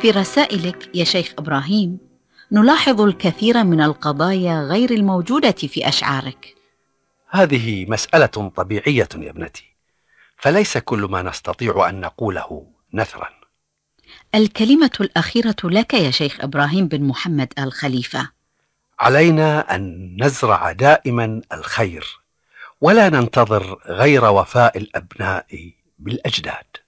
في رسائلك يا شيخ إبراهيم نلاحظ الكثير من القضايا غير الموجودة في أشعارك. هذه مسألة طبيعية يا ابنتي، فليس كل ما نستطيع أن نقوله نثرا. الكلمة الأخيرة لك يا شيخ إبراهيم بن محمد آل خليفة. علينا أن نزرع دائما الخير ولا ننتظر غير وفاء الأبناء بالأجداد.